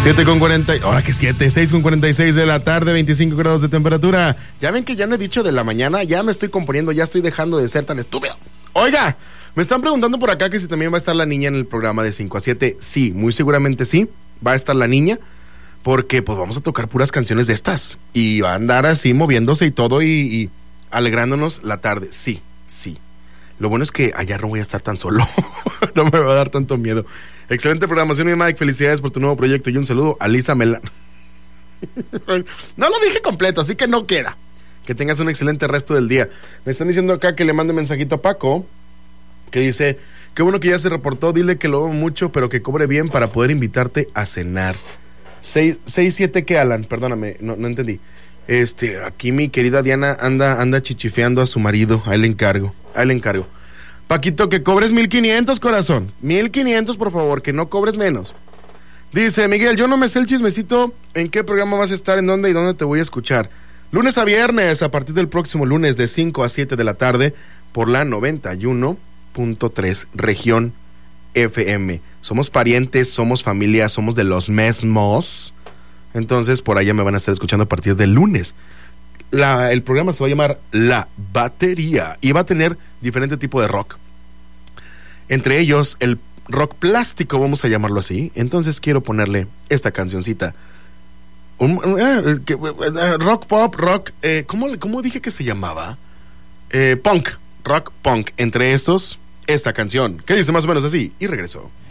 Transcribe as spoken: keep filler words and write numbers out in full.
siete con cuarenta, ahora que siete, seis con cuarenta y seis de la tarde, veinticinco grados de temperatura. Ya ven que ya no he dicho de la mañana, ya me estoy componiendo, ya estoy dejando de ser tan estúpido. Oiga, me están preguntando por acá que si también va a estar la niña en el programa de cinco a siete. Sí, muy seguramente sí, va a estar la niña, porque pues vamos a tocar puras canciones de estas. Y va a andar así moviéndose y todo y, y alegrándonos la tarde. Sí, sí. Lo bueno es que allá no voy a estar tan solo. No me va a dar tanto miedo. Excelente programación, mi Mike. Felicidades por tu nuevo proyecto y un saludo a Lisa Melán. No lo dije completo, así que no queda. Que tengas un excelente resto del día. Me están diciendo acá que le mande mensajito a Paco, que dice, qué bueno que ya se reportó, dile que lo amo mucho, pero que cobre bien para poder invitarte a cenar. seis siete, ¿qué, Alan? Perdóname, no, no entendí. Este, aquí mi querida Diana anda, anda chichifeando a su marido. Ahí le encargo, ahí le encargo. Paquito, que cobres mil quinientos, corazón. Mil quinientos, por favor, que no cobres menos. Dice Miguel, yo no me sé el chismecito. ¿En qué programa vas a estar? ¿En dónde y dónde te voy a escuchar? Lunes a viernes, a partir del próximo lunes de cinco a siete de la tarde, por la noventa y uno punto tres Región F M. Somos parientes, somos familia, somos de los mismos. Entonces, por allá me van a estar escuchando a partir del lunes. La, el programa se va a llamar La Batería y va a tener diferente tipo de rock. Entre ellos, el rock plástico, vamos a llamarlo así. Entonces quiero ponerle esta cancioncita. Un, eh, que, eh, rock pop, rock, eh, ¿cómo, ¿cómo dije que se llamaba? Eh, punk, rock punk. Entre estos, esta canción, que dice más o menos así. Y regreso.